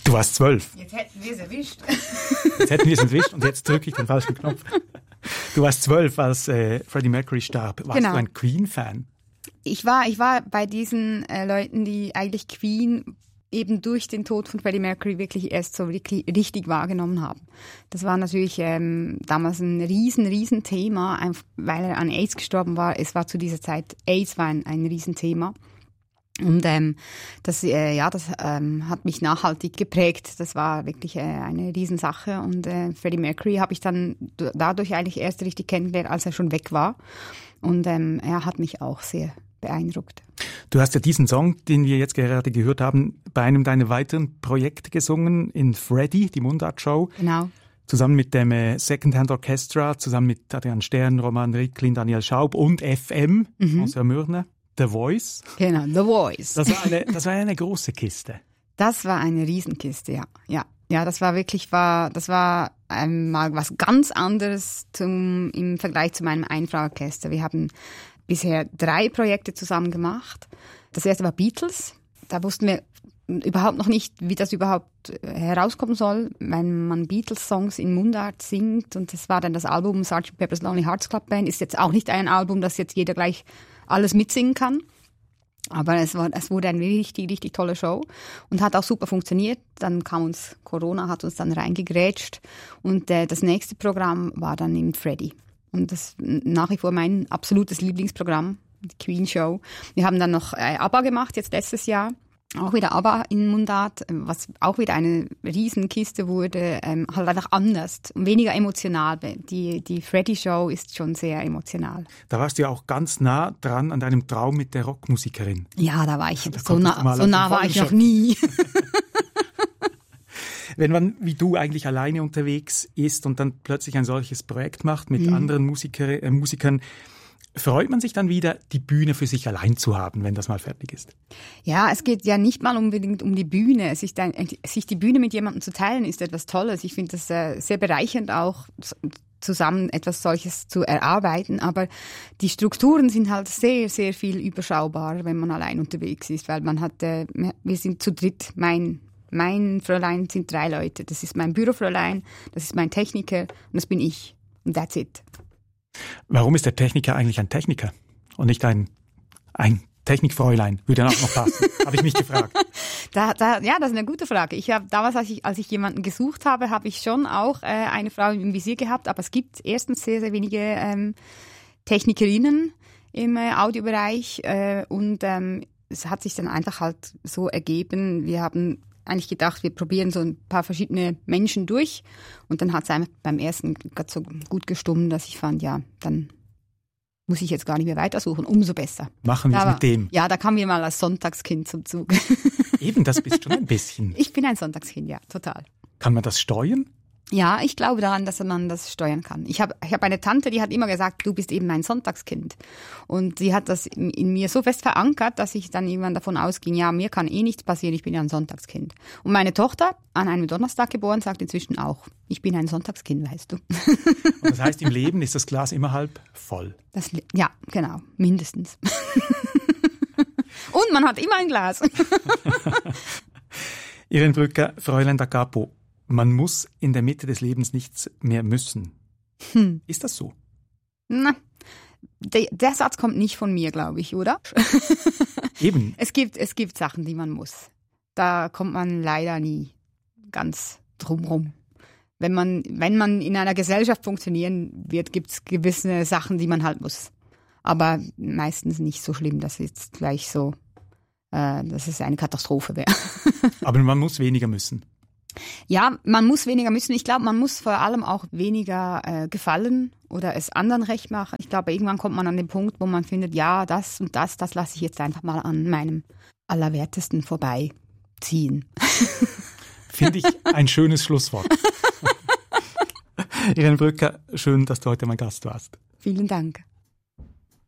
Du warst 12. Jetzt hätten wir es erwischt. Jetzt hätten wir es erwischt und jetzt drücke ich den falschen Knopf. Du warst 12, als Freddie Mercury starb. Warst du ein Queen-Fan? Ich war bei diesen Leuten, die eigentlich Queen eben durch den Tod von Freddie Mercury wirklich erst so wirklich richtig wahrgenommen haben. Das war natürlich damals ein riesen Thema, weil er an AIDS gestorben war. Es war zu dieser Zeit, AIDS war ein Riesenthema. Und das hat mich nachhaltig geprägt. Das war wirklich eine Riesensache. Und Freddie Mercury habe ich dann dadurch eigentlich erst richtig kennengelernt, als er schon weg war. Und er hat mich auch sehr beeindruckt. Du hast ja diesen Song, den wir jetzt gerade gehört haben, bei einem deiner weiteren Projekte gesungen, in Freddie, die Mundart-Show. Genau. Zusammen mit dem Secondhand Orchestra, zusammen mit Adrian Stern, Roman Ricklin, Daniel Schaub und FM, Monsieur Mürner. The Voice. Genau, The Voice. Das war eine große Kiste. Das war eine Riesenkiste, ja. Ja, das war mal was ganz anderes im Vergleich zu meinem Einfrauorchester. Wir haben bisher 3 Projekte zusammen gemacht. Das erste war Beatles. Da wussten wir überhaupt noch nicht, wie das überhaupt herauskommen soll, wenn man Beatles-Songs in Mundart singt. Und das war dann das Album Sgt. Pepper's Lonely Hearts Club Band. Ist jetzt auch nicht ein Album, das jetzt jeder gleich alles mitsingen kann. Aber es wurde eine richtig tolle Show und hat auch super funktioniert. Dann kam Corona hat uns dann reingegrätscht und das nächste Programm war dann im Freddie. Und das ist nach wie vor mein absolutes Lieblingsprogramm, die Queen Show. Wir haben dann noch ABBA gemacht, jetzt letztes Jahr. Auch wieder ABBA in Mundart, was auch wieder eine Riesenkiste wurde, halt einfach anders und weniger emotional. Die Freddie-Show ist schon sehr emotional. Da warst du ja auch ganz nah dran an deinem Traum mit der Rockmusikerin. Ja, da war ich, so nah war ich noch nie. Wenn man wie du eigentlich alleine unterwegs ist und dann plötzlich ein solches Projekt macht mit anderen Musikern, freut man sich dann wieder, die Bühne für sich allein zu haben, wenn das mal fertig ist? Ja, es geht ja nicht mal unbedingt um die Bühne. Sich die Bühne mit jemandem zu teilen, ist etwas Tolles. Ich finde das sehr bereichernd auch, zusammen etwas solches zu erarbeiten. Aber die Strukturen sind halt sehr, sehr viel überschaubarer, wenn man allein unterwegs ist, weil man hat, wir sind zu dritt, mein Fräulein sind 3 Leute. Das ist mein Bürofräulein, das ist mein Techniker und das bin ich. Und that's it. Warum ist der Techniker eigentlich ein Techniker und nicht ein Technikfräulein? Würde dann auch noch passen, habe ich mich gefragt. Ja, das ist eine gute Frage. Ich habe damals, als ich jemanden gesucht habe, habe ich schon auch eine Frau im Visier gehabt, aber es gibt erstens sehr, sehr wenige Technikerinnen im Audiobereich und es hat sich dann einfach halt so ergeben. Wir haben eigentlich gedacht, wir probieren so ein paar verschiedene Menschen durch und dann hat es einfach beim ersten gerade so gut gestummt, dass ich fand, ja, dann muss ich jetzt gar nicht mehr weitersuchen, umso besser. Machen wir es mit dem. Ja, da kamen wir mal als Sonntagskind zum Zug. Eben, das bist schon ein bisschen. Ich bin ein Sonntagskind, ja, total. Kann man das steuern? Ja, ich glaube daran, dass man das steuern kann. Ich hab eine Tante, die hat immer gesagt, du bist eben ein Sonntagskind. Und sie hat das in mir so fest verankert, dass ich dann irgendwann davon ausging, ja, mir kann nichts passieren, ich bin ja ein Sonntagskind. Und meine Tochter, an einem Donnerstag geboren, sagt inzwischen auch, ich bin ein Sonntagskind, weißt du. Und das heißt, im Leben ist das Glas immer halb voll? Ja, genau, mindestens. Und man hat immer ein Glas. Irene Brücker, Fräulein da Capo. Man muss in der Mitte des Lebens nichts mehr müssen. Ist das so? Na, der Satz kommt nicht von mir, glaube ich, oder? Eben. Es gibt Sachen, die man muss. Da kommt man leider nie ganz drumrum. Wenn man in einer Gesellschaft funktionieren wird, gibt es gewisse Sachen, die man halt muss. Aber meistens nicht so schlimm, dass jetzt gleich so, dass es eine Katastrophe wäre. Aber man muss weniger müssen. Ja, man muss weniger müssen. Ich glaube, man muss vor allem auch weniger gefallen oder es anderen recht machen. Ich glaube, irgendwann kommt man an den Punkt, wo man findet, ja, das und das lasse ich jetzt einfach mal an meinem Allerwertesten vorbeiziehen. Finde ich ein schönes Schlusswort. Irene Brücker, schön, dass du heute mein Gast warst. Vielen Dank.